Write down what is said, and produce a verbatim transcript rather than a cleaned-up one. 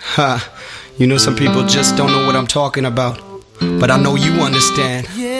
Ha, you know some people just don't know what I'm talking about, but I know you understand.